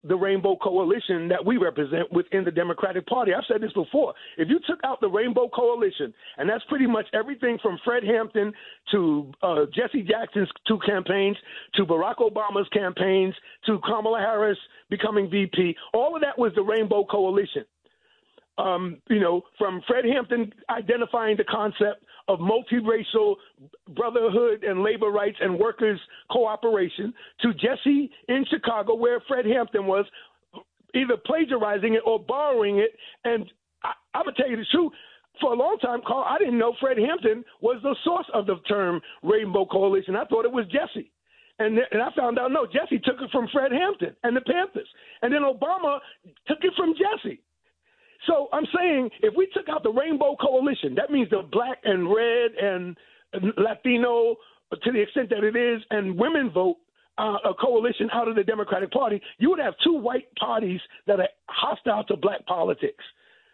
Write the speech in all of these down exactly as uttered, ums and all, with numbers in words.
the Rainbow Coalition that we represent within the Democratic Party. I've said this before. If you took out the Rainbow Coalition, and that's pretty much everything from Fred Hampton to uh, Jesse Jackson's two campaigns, to Barack Obama's campaigns, to Kamala Harris becoming V P, all of that was the Rainbow Coalition. Um, you know, from Fred Hampton identifying the concept of multiracial brotherhood and labor rights and workers' cooperation, to Jesse in Chicago, where Fred Hampton was, either plagiarizing it or borrowing it. And I, I'm going to tell you the truth. For a long time, Carl, I didn't know Fred Hampton was the source of the term Rainbow Coalition. I thought it was Jesse. And, th- and I found out, no, Jesse took it from Fred Hampton and the Panthers. And then Obama took it from Jesse. So I'm saying if we took out the Rainbow Coalition, that means the black and red and Latino, to the extent that it is, and women vote, uh, a coalition out of the Democratic Party, you would have two white parties that are hostile to black politics.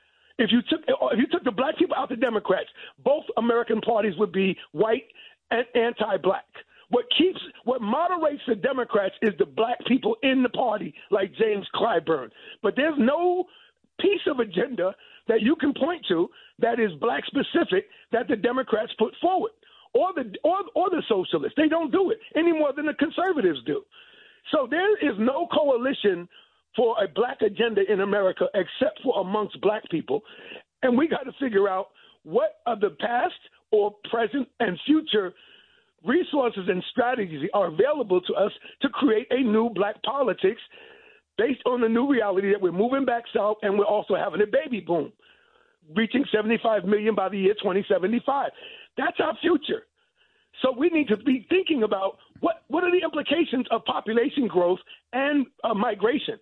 If you took if you took the black people out, the Democrats, both American parties would be white and anti-black. What keeps, what moderates the Democrats is the black people in the party, like James Clyburn. But there's no piece of agenda that you can point to that is black specific that the Democrats put forward, or the or, or the socialists. They don't do it any more than the conservatives do. So there is no coalition for a black agenda in America except for amongst black people, and we got to figure out what are the past or present and future resources and strategies are available to us to create a new black politics based on the new reality that we're moving back south and we're also having a baby boom, reaching seventy-five million by the year twenty seventy-five. That's our future. So we need to be thinking about what, what are the implications of population growth and uh, migration.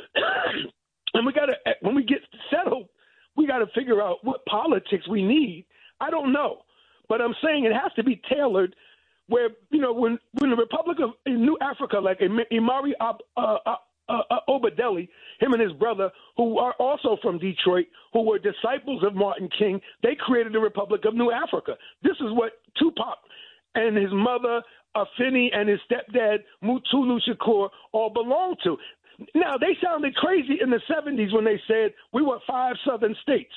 And we got to, when we get settled, we got to figure out what politics we need. I don't know, but I'm saying it has to be tailored where, you know, when, when the Republic of in New Africa, like Imari uh, uh, Uh, uh, Obadeli, him and his brother, who are also from Detroit, who were disciples of Martin King, they created the Republic of New Africa. This is what Tupac and his mother, Afeni, and his stepdad, Mutulu Shakur, all belonged to. Now, they sounded crazy in the seventies when they said we were five southern states.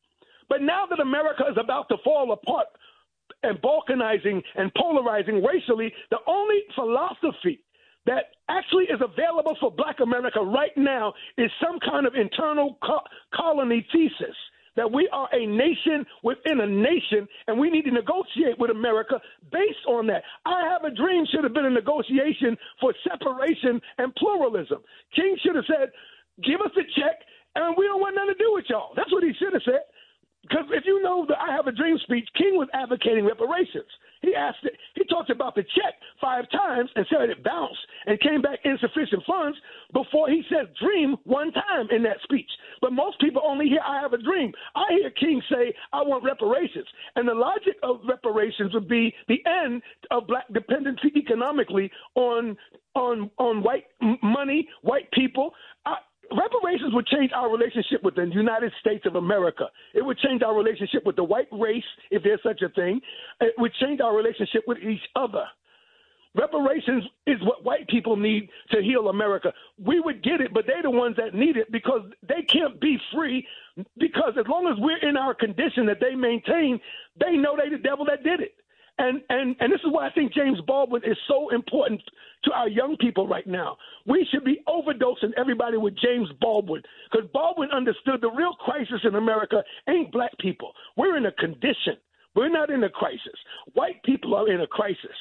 But now that America is about to fall apart and balkanizing and polarizing racially, the only philosophy that actually is available for black America right now is some kind of internal co- colony thesis that we are a nation within a nation and we need to negotiate with America based on that. I Have a Dream should have been a negotiation for separation and pluralism. King should have said, give us a check and we don't want nothing to do with y'all. That's what he should have said. Because if you know the I Have a Dream speech, King was advocating reparations. He asked it, he talked about the check five times and said it bounced and came back insufficient funds before he said dream one time in that speech. But most people only hear I have a dream. I hear King say I want reparations. And the logic of reparations would be the end of black dependency economically on on on white money, white people. I, Reparations would change our relationship with the United States of America. It would change our relationship with the white race, if there's such a thing. It would change our relationship with each other. Reparations is what white people need to heal America. We would get it, but they're the ones that need it because they can't be free, because as long as we're in our condition that they maintain, they know they the devil that did it. And, and and this is why I think James Baldwin is so important to our young people right now. We should be overdosing everybody with James Baldwin, because Baldwin understood the real crisis in America ain't black people. We're in a condition. We're not in a crisis. White people are in a crisis.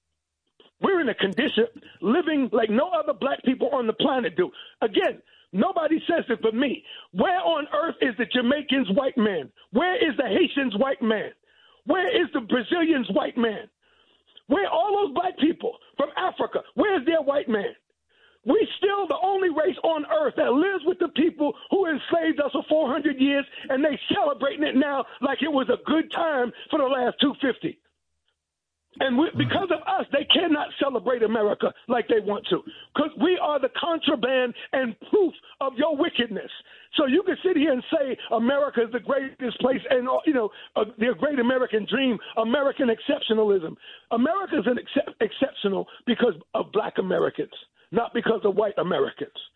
We're in a condition living like no other black people on the planet do. Again, nobody says it but me. Where on earth is the Jamaicans' white man? Where is the Haitians' white man? Where is the Brazilians' white man? Where are all those black people from Africa? Where is their white man? We still the only race on earth that lives with the people who enslaved us for four hundred years, and they celebrating it now like it was a good time for the last two hundred fifty. And we, because of us, they cannot celebrate America like they want to, because we are the contraband and proof of your wickedness. So you can sit here and say America is the greatest place and, you know, uh, the great American dream, American exceptionalism. America is an ex- exceptional because of black Americans, not because of white Americans.